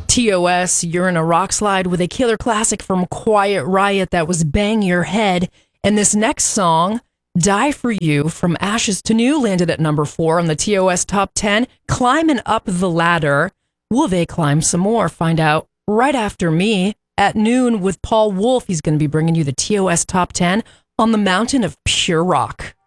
TOS, you're in a rock slide with a killer classic from Quiet Riot that was Bang Your Head. And this next song, Die For You from Ashes to New, landed at number 4 on the TOS Top 10. Climbing up the ladder. Will they climb some more? Find out right after me at noon with Paul Wolf. He's going to be bringing you the TOS Top 10 on the mountain of pure rock.